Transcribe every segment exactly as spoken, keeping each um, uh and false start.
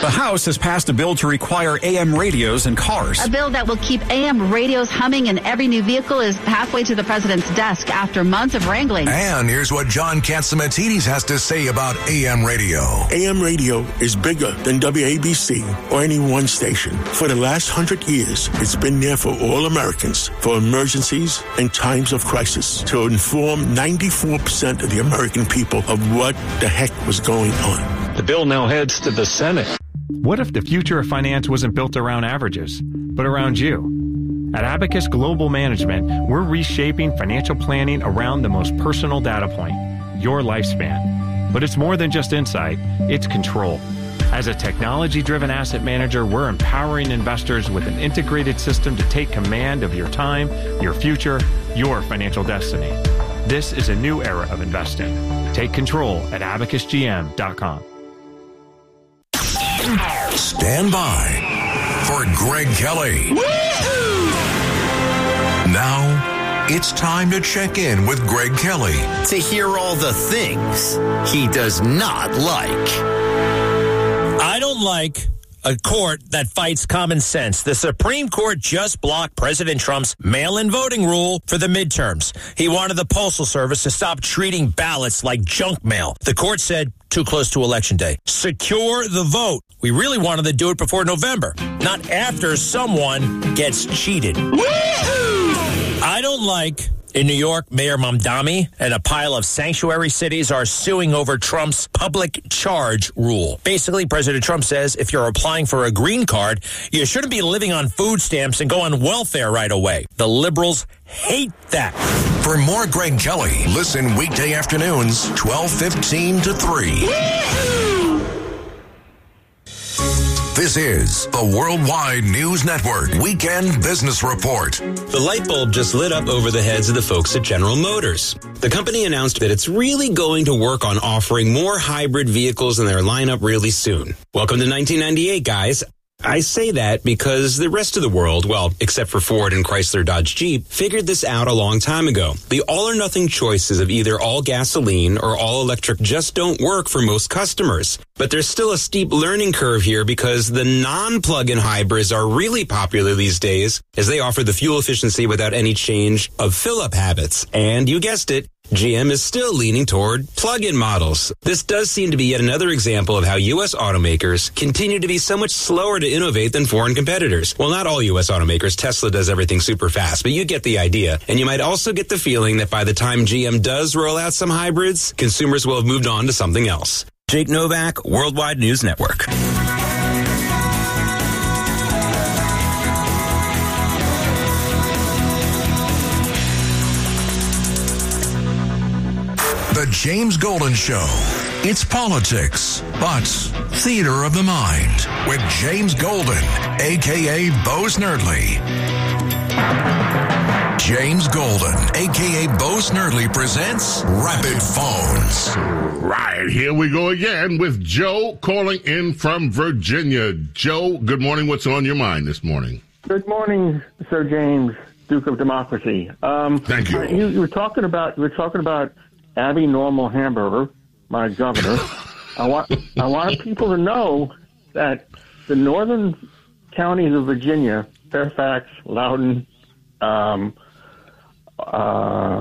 The House has passed a bill to require A M radios in cars. A bill that will keep A M radios humming in every new vehicle is halfway to the president's desk after months of wrangling. And here's what John Catsimatidis has to say about A M radio. A M radio is bigger than W A B C or any one station. For the last hundred years, it's been there for all Americans, for emergencies and times of crisis, to inform ninety-four percent of the American people of what the heck was going on. The bill now heads to the Senate. What if the future of finance wasn't built around averages, but around you? At Abacus Global Management, we're reshaping financial planning around the most personal data point, your lifespan. But it's more than just insight, it's control. As a technology-driven asset manager, we're empowering investors with an integrated system to take command of your time, your future, your financial destiny. This is a new era of investing. Take control at abacus g m dot com. Stand by for Greg Kelly. Woo-hoo! Now, it's time to check in with Greg Kelly. To hear all the things he does not like. I don't like a court that fights common sense. The Supreme Court just blocked President Trump's mail-in voting rule for the midterms. He wanted the Postal Service to stop treating ballots like junk mail. The court said, too close to Election Day. Secure the vote. We really wanted to do it before November, not after someone gets cheated. Woo-hoo! I don't like... In New York, Mayor Mamdani and a pile of sanctuary cities are suing over Trump's public charge rule. Basically, President Trump says if you're applying for a green card, you shouldn't be living on food stamps and go on welfare right away. The liberals hate that. For more Greg Kelly, listen weekday afternoons, twelve fifteen to three. Woo-hoo! This is the Worldwide News Network Weekend Business Report. The light bulb just lit up over the heads of the folks at General Motors. The company announced that it's really going to work on offering more hybrid vehicles in their lineup really soon. Welcome to nineteen ninety-eight, guys. I say that because the rest of the world, well, except for Ford and Chrysler Dodge Jeep, figured this out a long time ago. The all-or-nothing choices of either all gasoline or all electric just don't work for most customers. But there's still a steep learning curve here because the non-plug-in hybrids are really popular these days as they offer the fuel efficiency without any change of fill-up habits. And you guessed it, G M is still leaning toward plug-in models. This does seem to be yet another example of how U S automakers continue to be so much slower to innovate than foreign competitors. Well, not all U S automakers. Tesla does everything super fast, but you get the idea. And you might also get the feeling that by the time G M does roll out some hybrids, consumers will have moved on to something else. Jake Novak, Worldwide News Network. The James Golden Show. It's politics, but theater of the mind with James Golden, a k a. Bo Snerdley. James Golden, a k a. Bo Snerdley, presents Rapid Phones. Right, here we go again with Joe calling in from Virginia. Joe, good morning. What's on your mind this morning? Good morning, Sir James, Duke of Democracy. Um, Thank you. you. You were talking about you were talking about Abby Normal Hamburger, my governor. I want I want people to know that the northern counties of Virginia, Fairfax, Loudoun, um, uh,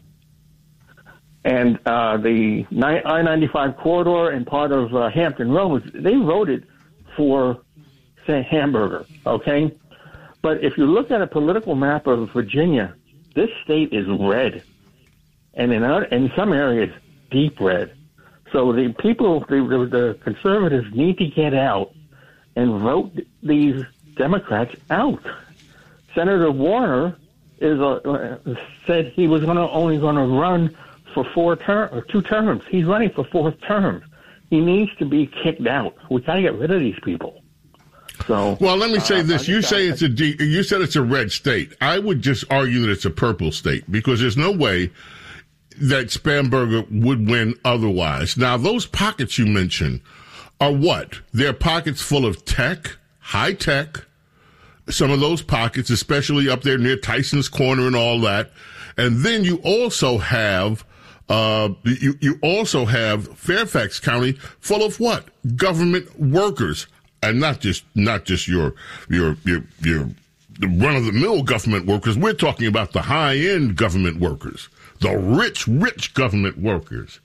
and uh, the I ninety-five corridor and part of uh, Hampton Roads, they voted for, say, Hamburger, okay? But if you look at a political map of Virginia, this state is red. And in, our, in some areas, deep red. So the people, the, the conservatives need to get out and vote these Democrats out. Senator Warner is a, uh, said he was going to only going to run for four term or two terms. He's running for four terms. He needs to be kicked out. We got to get rid of these people. So, well, let me say uh, this. You say it's a D, you said it's a red state. I would just argue that it's a purple state because there's no way that Spamberger would win otherwise. Now, those pockets you mentioned are what? They're pockets full of tech, high tech, some of those pockets, especially up there near Tyson's Corner and all that. And then you also have, uh, you, you also have Fairfax County full of what? Government workers, and not just not just your your your your run-of-the-mill government workers. We're talking about the high-end government workers, the rich, rich government workers.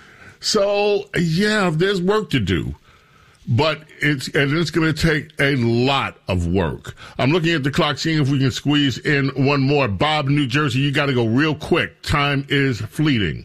So, yeah, there's work to do. But it's and it's going to take a lot of work. I'm looking at the clock, seeing if we can squeeze in one more. Bob, New Jersey, you got to go real quick. Time is fleeting.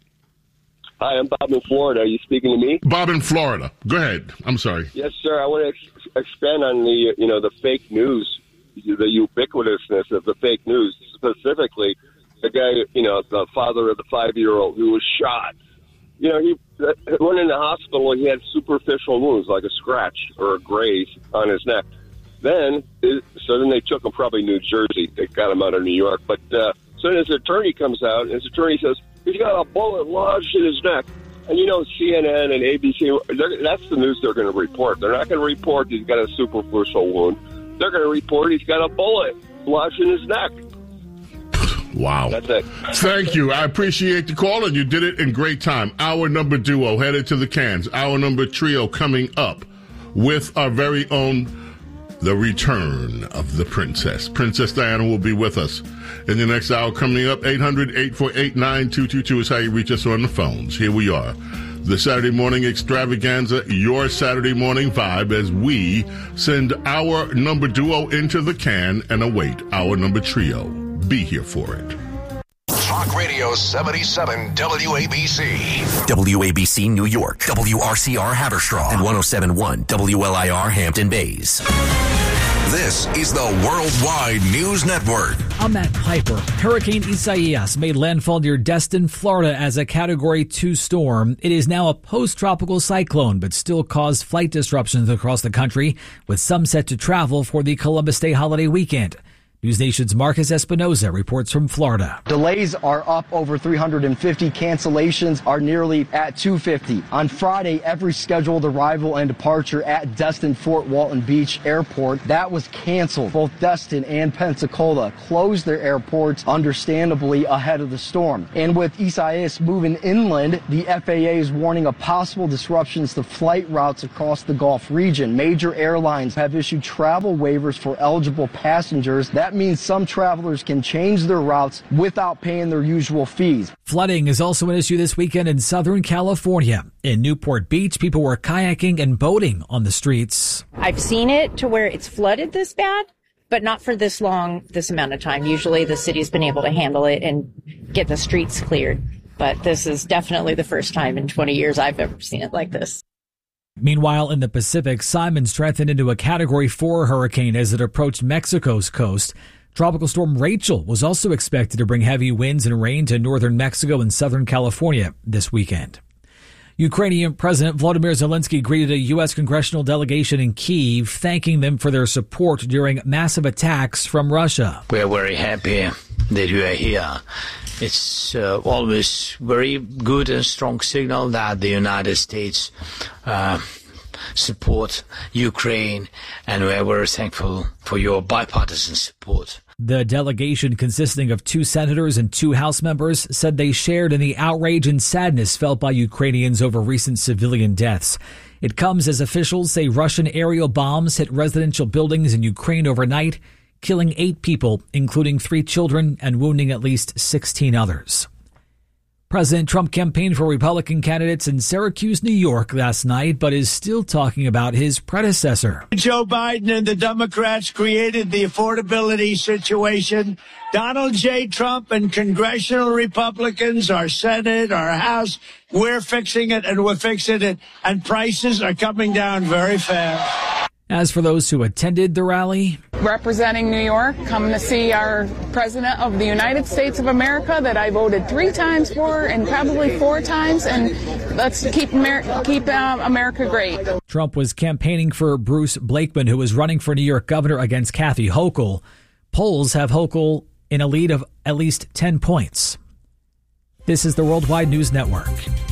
Hi, I'm Bob in Florida. Are you speaking to me? Bob in Florida. Go ahead. I'm sorry. Yes, sir. I want to ex- expand on the you know the fake news, the ubiquitousness of the fake news. Specifically, the guy, you know, the father of the five-year-old who was shot. You know, he went in the hospital and he had superficial wounds, like a scratch or a graze on his neck. Then, so then they took him probably New Jersey. They got him out of New York. But uh, so then his attorney comes out, and his attorney says, he's got a bullet lodged in his neck. And, you know, C N N and A B C, that's the news they're going to report. They're not going to report he's got a superficial wound. They're going to report he's got a bullet lodged in his neck. Wow. That's it. Thank you. I appreciate the call, and you did it in great time. Our number duo headed to the cans. Our number trio coming up with our very own The Return of the Princess. Princess Diana will be with us in the next hour. Coming up, eight hundred, eight four eight, nine two two two is how you reach us on the phones. Here we are. The Saturday Morning Extravaganza, your Saturday morning vibe, as we send our number duo into the can and await our number trio. Be here for it. Talk Radio seventy-seven W A B C. W A B C New York, W R C R Haverstraw, and one oh seven point one W L I R Hampton Bays. This is the Worldwide News Network. I'm Matt Piper. Hurricane Isaias made landfall near Destin, Florida as a Category two storm. It is now a post-tropical cyclone, but still caused flight disruptions across the country, with some set to travel for the Columbus Day holiday weekend. News Nation's Marcus Espinoza reports from Florida. Delays are up over three hundred fifty. Cancellations are nearly at two hundred fifty. On Friday, every scheduled arrival and departure at Destin Fort Walton Beach Airport, that was canceled. Both Destin and Pensacola closed their airports, understandably, ahead of the storm. And with Isaias moving inland, the F A A is warning of possible disruptions to flight routes across the Gulf region. Major airlines have issued travel waivers for eligible passengers. That means some travelers can change their routes without paying their usual fees. Flooding is also an issue this weekend in Southern California. In Newport Beach, people were kayaking and boating on the streets. I've seen it to where it's flooded this bad, but not for this long, this amount of time. Usually the city's been able to handle it and get the streets cleared. But this is definitely the first time in twenty years I've ever seen it like this. Meanwhile, in the Pacific, Simon strengthened into a Category four hurricane as it approached Mexico's coast. Tropical storm Rachel was also expected to bring heavy winds and rain to northern Mexico and southern California this weekend. Ukrainian President Volodymyr Zelensky greeted a U S congressional delegation in Kyiv, thanking them for their support during massive attacks from Russia. We are very happy that you are here. It's uh, always very good and strong signal that the United States uh, support Ukraine, and we are very thankful for your bipartisan support. The delegation, consisting of two senators and two House members, said they shared in the outrage and sadness felt by Ukrainians over recent civilian deaths. It comes as officials say Russian aerial bombs hit residential buildings in Ukraine overnight, killing eight people, including three children, and wounding at least sixteen others. President Trump campaigned for Republican candidates in Syracuse, New York last night, but is still talking about his predecessor. Joe Biden and the Democrats created the affordability situation. Donald J. Trump and congressional Republicans, our Senate, our House, we're fixing it and we're fixing it, and prices are coming down very fast. As for those who attended the rally, representing New York, coming to see our president of the United States of America that I voted three times for and probably four times, and let's keep Amer- keep uh, America great. Trump was campaigning for Bruce Blakeman, who was running for New York governor against Kathy Hochul. Polls have Hochul in a lead of at least ten points. This is the Worldwide News Network.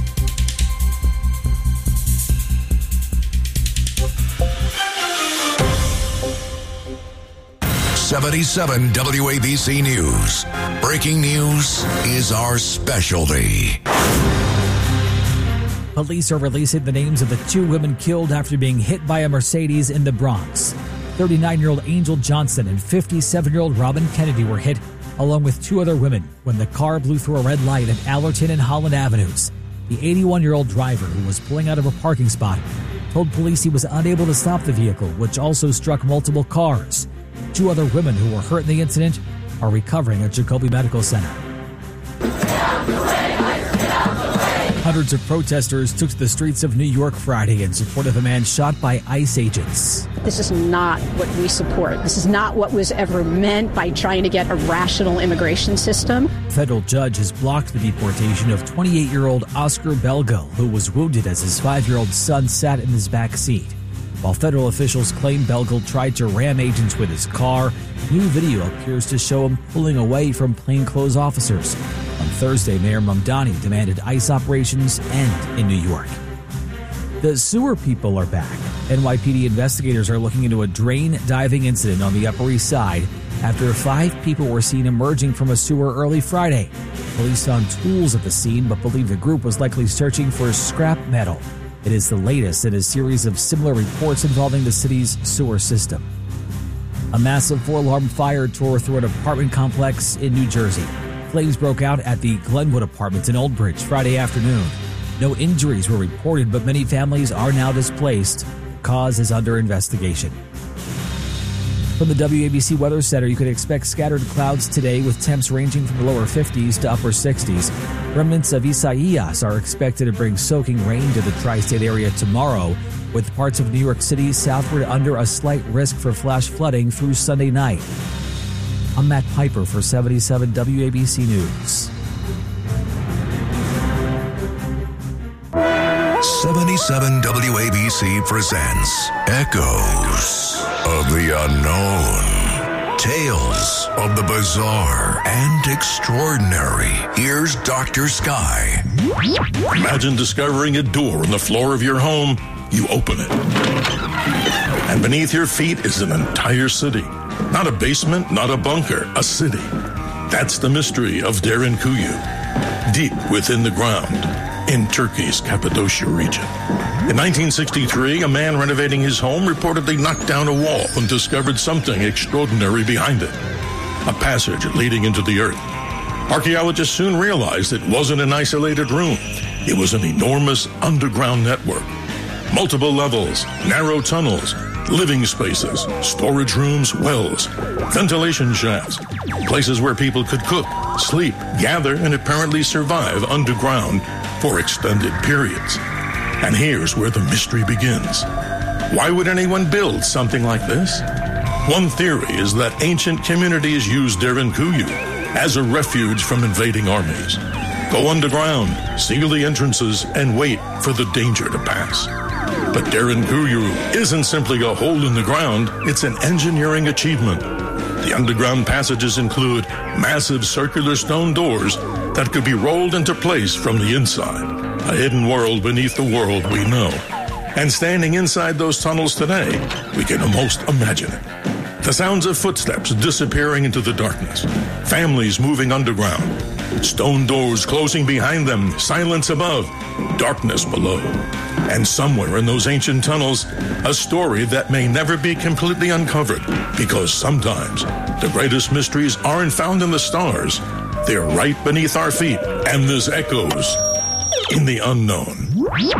seventy-seven W A B C News. Breaking news is our specialty. Police are releasing the names of the two women killed after being hit by a Mercedes in the Bronx. thirty-nine-year-old Angel Johnson and fifty-seven-year-old Robin Kennedy were hit, along with two other women, when the car blew through a red light at Allerton and Holland Avenues. The eighty-one-year-old driver, who was pulling out of a parking spot, told police he was unable to stop the vehicle, which also struck multiple cars. Two other women who were hurt in the incident are recovering at Jacoby Medical Center. Hundreds of protesters took to the streets of New York Friday in support of a man shot by ICE agents. This is not what we support. This is not what was ever meant by trying to get a rational immigration system. A federal judge has blocked the deportation of twenty-eight-year-old Oscar Belgo, who was wounded as his five-year-old son sat in his back seat. While federal officials claim Belgo tried to ram agents with his car, new video appears to show him pulling away from plainclothes officers. On Thursday, Mayor Mamdani demanded ICE operations end in New York. The sewer people are back. N Y P D investigators are looking into a drain diving incident on the Upper East Side after five people were seen emerging from a sewer early Friday. Police found tools at the scene but believe the group was likely searching for scrap metal. It is the latest in a series of similar reports involving the city's sewer system. A massive four-alarm fire tore through an apartment complex in New Jersey. Flames broke out at the Glenwood Apartments in Old Bridge Friday afternoon. No injuries were reported, but many families are now displaced. The cause is under investigation. From the W A B C Weather Center, you could expect scattered clouds today with temps ranging from the lower fifties to upper sixties. Remnants of Isaias are expected to bring soaking rain to the tri-state area tomorrow, with parts of New York City southward under a slight risk for flash flooding through Sunday night. I'm Matt Piper for seventy-seven W A B C News. seventy-seven W A B C presents Echoes of the Unknown. Tales of the bizarre and extraordinary. Here's Doctor Sky. Imagine discovering a door on the floor of your home. You open it. And beneath your feet is an entire city. Not a basement, not a bunker, a city. That's the mystery of Derinkuyu, deep within the ground in Turkey's Cappadocia region. In nineteen sixty-three, a man renovating his home reportedly knocked down a wall and discovered something extraordinary behind it, a passage leading into the earth. Archaeologists soon realized it wasn't an isolated room. It was an enormous underground network. Multiple levels, narrow tunnels, living spaces, storage rooms, wells, ventilation shafts, places where people could cook, sleep, gather, and apparently survive underground for extended periods. And here's where the mystery begins. Why would anyone build something like this? One theory is that ancient communities used Derinkuyu as a refuge from invading armies. Go underground, seal the entrances, and wait for the danger to pass. But Derinkuyu isn't simply a hole in the ground, it's an engineering achievement. The underground passages include massive circular stone doors that could be rolled into place from the inside, a hidden world beneath the world we know. And standing inside those tunnels today, we can almost imagine it. The sounds of footsteps disappearing into the darkness, families moving underground, stone doors closing behind them, silence above, darkness below. And somewhere in those ancient tunnels, a story that may never be completely uncovered, because sometimes the greatest mysteries aren't found in the stars. They're right beneath our feet, and this echoes in the unknown.